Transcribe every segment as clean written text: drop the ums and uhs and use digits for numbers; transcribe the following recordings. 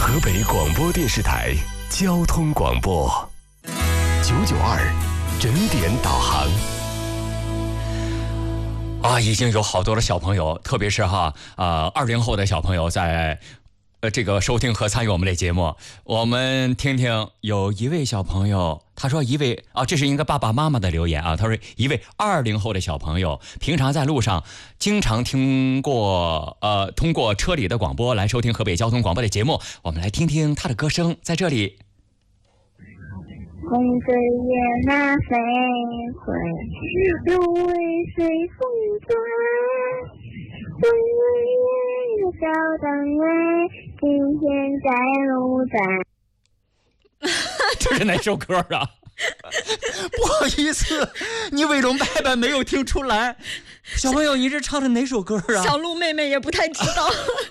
河北广播电视台交通广播992整点导航。 已经有好多的小朋友，特别是20后的小朋友在这个收听和参与我们的节目。我们听听有一位小朋友，他说这是一个爸爸妈妈的留言啊，他说一位20后的小朋友平常在路上经常通过车里的广播来收听河北交通广播的节目，我们来听听他的歌声，在这里。 红着叶那飞回，芦苇随风转，风儿也小灯来，今天在路站。 这是哪首歌啊？不好意思，你伟龙伯伯没有听出来。小朋友，你这唱的哪首歌啊？ 小鹿妹妹也不太知道。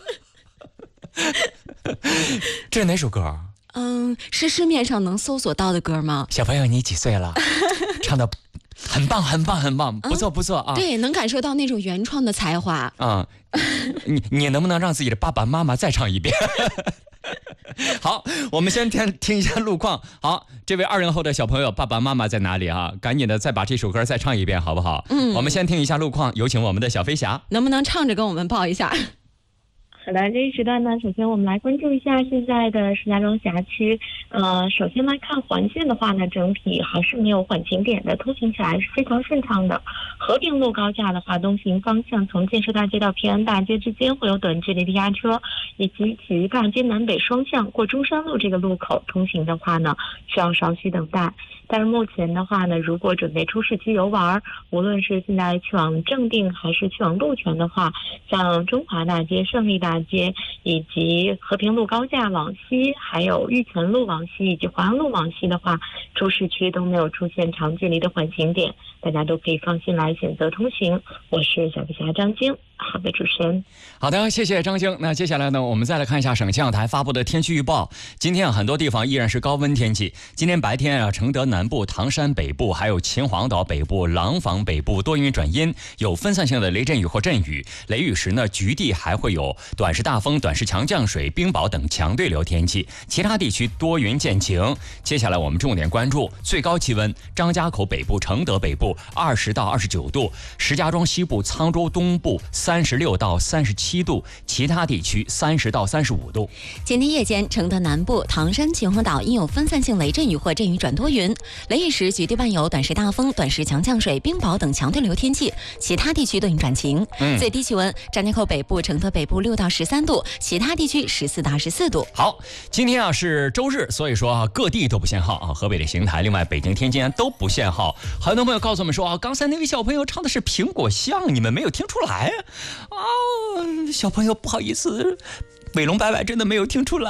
这是哪首歌啊？ 是市面上能搜索到的歌吗？ 小朋友，你几岁了？唱的很棒，很棒，很棒，不错，不错啊！ 对，能感受到那种原创的才华啊！你能不能让自己的爸爸妈妈再唱一遍？好，我们先听一下路况。好，这位20后的小朋友，爸爸妈妈在哪里啊？赶紧的再把这首歌再唱一遍，好不好？我们先听一下路况，有请我们的小飞侠。 能不能唱着跟我们报一下？ 好的，这一时段呢，首先我们来关注一下现在的石家庄辖区。首先来看环线的话呢，整体还是没有缓行点的，通行起来是非常顺畅的。和平路高架的话，东行方向从建设大街到平安大街之间会有短距离的压车，以及体育大街南北双向过中山路这个路口通行的话呢，需要稍需等待。但是目前的话呢，如果准备出市区游玩，无论是现在去往正定还是去往鹿泉的话，像中华大街、胜利大街以及和平路高架往西，还有玉泉路往西以及华安路往西的话，出市区都没有出现长距离的缓行点，大家都可以放心来选择通行。我是小飞侠张晶。好的，主持人。 好的，谢谢张晶。那接下来呢，我们再来看一下省气象台发布的天气预报。今天很多地方依然是高温天气。今天白天承德南部、唐山北部，还有秦皇岛北部、廊坊北部多云转阴，有分散性的雷阵雨或阵雨。雷雨时呢，局地还会有短时大风、短时强降水、冰雹等强对流天气。其他地区多云见晴。接下来我们重点关注最高气温：张家口北部、承德北部20到29度，石家庄西部、沧州东部36到37度，其他地区30到35度。 今天夜间，承德南部、唐山、秦皇岛应有分散性雷阵雨或阵雨转多云，雷雨时局地伴有短时大风、短时强降水、冰雹等强对流天气，其他地区多云转晴。最低气温，张家口北部、承德北部6到13度，其他地区14到14度。 好，今天是周日，所以说各地都不限号啊，河北的邢台，另外北京、天津都不限号。很多朋友告诉我们说刚才那位小朋友唱的是苹果巷，你们没有听出来小朋友不好意思，伟龙伯伯真的没有听出来。